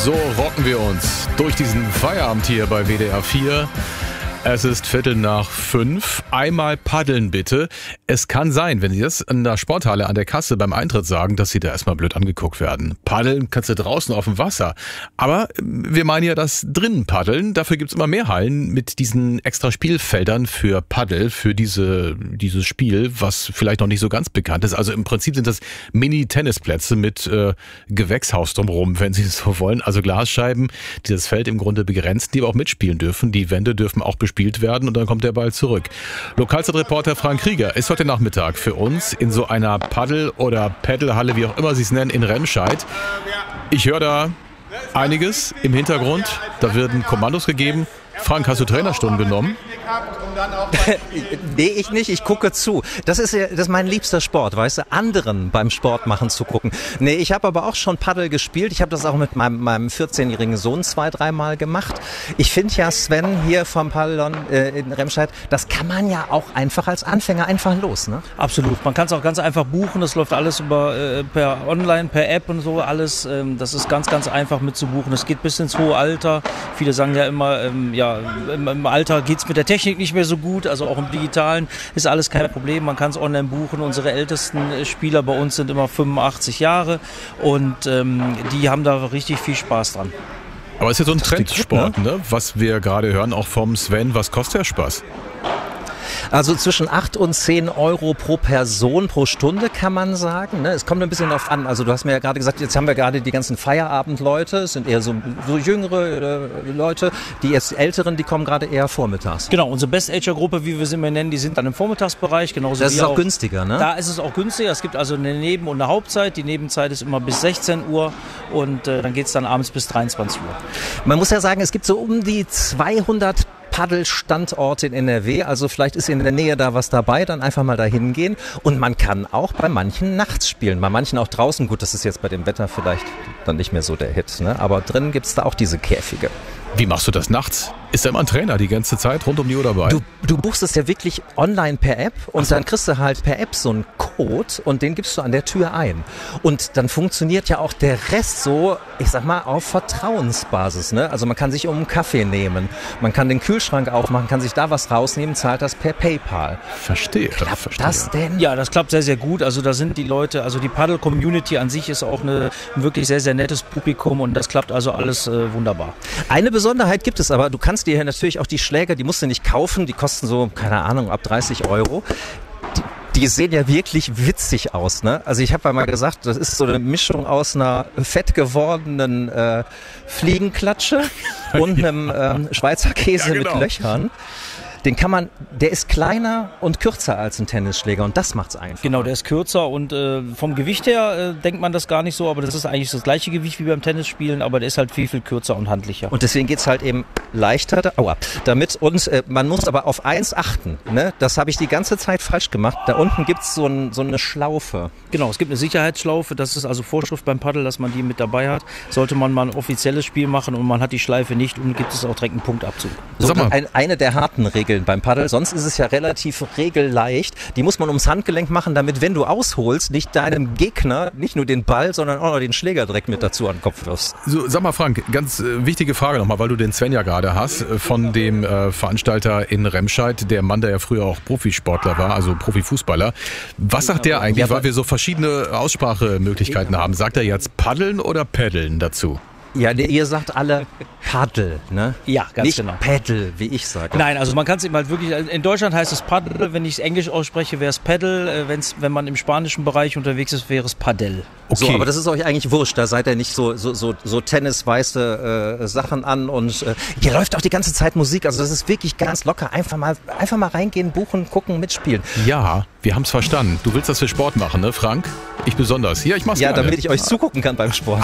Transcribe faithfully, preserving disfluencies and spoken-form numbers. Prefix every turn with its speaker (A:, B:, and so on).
A: So rocken wir uns durch diesen Feierabend hier bei W D R vier. Es ist Viertel nach fünf. Einmal paddeln bitte. Es kann sein, wenn Sie das in der Sporthalle an der Kasse beim Eintritt sagen, dass Sie da erstmal blöd angeguckt werden. Paddeln kannst du draußen auf dem Wasser. Aber wir meinen ja das drinnen paddeln. Dafür gibt's immer mehr Hallen mit diesen extra Spielfeldern für Paddel, für diese dieses Spiel, was vielleicht noch nicht so ganz bekannt ist. Also im Prinzip sind das Mini-Tennisplätze mit äh, Gewächshaus drumherum, wenn Sie es so wollen. Also Glasscheiben, die das Feld im Grunde begrenzen, die aber auch mitspielen dürfen. Die Wände dürfen auch bespielt werden und dann kommt der Ball zurück. Lokalzeitreporter Frank Krieger ist heute Nachmittag für uns in so einer Paddel- oder Paddlehalle, wie auch immer Sie es nennen, in Remscheid. Ich höre da einiges im Hintergrund. Da werden Kommandos gegeben. Frank, hast du Trainerstunden genommen?
B: Nee, ich nicht, ich gucke zu. Das ist ja, das ist mein liebster Sport, weißt du, anderen beim Sport machen zu gucken. Nee, ich habe aber auch schon Paddel gespielt. Ich habe das auch mit meinem, meinem vierzehnjährigen Sohn zwei, dreimal gemacht. Ich finde ja, Sven hier vom Paddlon äh, in Remscheid, das kann man ja auch einfach als Anfänger einfach los, ne?
C: Absolut. Man kann es auch ganz einfach buchen. Das läuft alles über äh, per Online, per App und so alles. Ähm, das ist ganz, ganz einfach mitzubuchen. Es geht bis ins hohe Alter. Viele sagen ja immer, ähm, ja, im, im Alter geht's mit der Technik nicht mehr so gut, also auch im Digitalen ist alles kein Problem, man kann es online buchen. Unsere ältesten Spieler bei uns sind immer fünfundachtzig Jahre und ähm, die haben da richtig viel Spaß dran.
A: Aber es ist ja so ein Trendsport, ne? Was wir gerade hören, auch vom Sven. Was kostet der Spaß?
B: Also zwischen acht und zehn Euro pro Person pro Stunde, kann man sagen. Es kommt ein bisschen darauf an. Also du hast mir ja gerade gesagt, jetzt haben wir gerade die ganzen Feierabendleute. Es sind eher so, so jüngere äh, Leute. Die jetzt Älteren, die kommen gerade eher vormittags.
C: Genau, unsere Best-Ager-Gruppe, wie wir sie immer nennen, die sind dann im Vormittagsbereich. Genauso
B: das
C: wie
B: ist auch,
C: auch
B: günstiger, ne?
C: Da ist es auch günstiger. Es gibt also eine Neben- und eine Hauptzeit. Die Nebenzeit ist immer bis sechzehn Uhr und äh, dann geht es dann abends bis dreiundzwanzig Uhr.
B: Man muss ja sagen, es gibt so um die zweihundert Paddelstandorte in N R W, also vielleicht ist in der Nähe da was dabei, dann einfach mal dahin gehen und man kann auch bei manchen nachts spielen, bei manchen auch draußen, gut, das ist jetzt bei dem Wetter vielleicht dann nicht mehr so der Hit, ne? Aber drinnen gibt's da auch diese Käfige.
A: Wie machst du das nachts? Ist da immer ein Trainer die ganze Zeit rund um die Uhr dabei?
B: Du, du buchst es ja wirklich online per App und so. Dann kriegst du halt per App so einen Code und den gibst du an der Tür ein. Und dann funktioniert ja auch der Rest so, ich sag mal, auf Vertrauensbasis, ne? Also man kann sich um einen Kaffee nehmen, man kann den Kühlschrank aufmachen, kann sich da was rausnehmen, zahlt das per PayPal.
A: Verstehe.
B: Klappt
A: verstehe.
B: das denn?
C: Ja, das klappt sehr, sehr gut. Also da sind die Leute, also die Paddle-Community an sich ist auch eine, ein wirklich sehr, sehr nettes Publikum und das klappt also alles äh, wunderbar.
B: Eine Besonderheit gibt es aber, du kannst dir natürlich auch die Schläger, die musst du nicht kaufen, die kosten so, keine Ahnung, ab dreißig Euro. Die, die sehen ja wirklich witzig aus, ne? Also ich habe ja mal gesagt, das ist so eine Mischung aus einer fett gewordenen äh, Fliegenklatsche und einem äh, Schweizer Käse ja, genau. mit Löchern. Den kann man, der ist kleiner und kürzer als ein Tennisschläger und das macht's einfach.
C: Genau, der ist kürzer und äh, vom Gewicht her äh, denkt man das gar nicht so, aber das ist eigentlich das gleiche Gewicht wie beim Tennisspielen, aber der ist halt viel, viel kürzer und handlicher.
B: Und deswegen geht's halt eben leichter da, aua, damit und äh, man muss aber auf eins achten, ne? Das habe ich die ganze Zeit falsch gemacht. Da unten gibt's so, ein, so eine Schlaufe.
C: Genau, es gibt eine Sicherheitsschlaufe, das ist also Vorschrift beim Paddel, dass man die mit dabei hat. Sollte man mal ein offizielles Spiel machen und man hat die Schleife nicht, und gibt es auch direkt einen Punktabzug.
B: So, ein, eine der harten Regeln beim Paddel, sonst ist es ja relativ regelleicht. Die muss man ums Handgelenk machen, damit, wenn du ausholst, nicht deinem Gegner nicht nur den Ball, sondern auch noch den Schläger direkt mit dazu an den Kopf wirfst.
A: So, sag mal Frank, ganz äh, wichtige Frage nochmal, weil du den Sven ja gerade hast, äh, von dem äh, Veranstalter in Remscheid, der Mann, der ja früher auch Profisportler war, also Profifußballer. Was sagt der eigentlich, ja, weil wir so verschiedene Aussprachemöglichkeiten ja. haben? Sagt er jetzt paddeln oder paddeln dazu?
B: Ja, ihr sagt alle Paddel, ne?
C: Ja, ganz
B: nicht
C: genau.
B: Paddle, wie ich sage.
C: Nein, also man kann es eben halt wirklich, in Deutschland heißt es Paddel, wenn ich es Englisch ausspreche, wäre es Paddle, wenn's, wenn man im spanischen Bereich unterwegs ist, wäre es Padel.
B: Okay. So, aber das ist euch eigentlich wurscht, da seid ihr nicht so, so, so, so tennisweiße äh, Sachen an und äh, hier läuft auch die ganze Zeit Musik, also das ist wirklich ganz locker, einfach mal, einfach mal reingehen, buchen, gucken, mitspielen.
A: Ja, wir haben es verstanden. Du willst das für Sport machen, ne Frank? Ich besonders. Ja, ich mach's
B: Ja,
A: gerne.
B: damit ich euch zugucken kann beim Sport.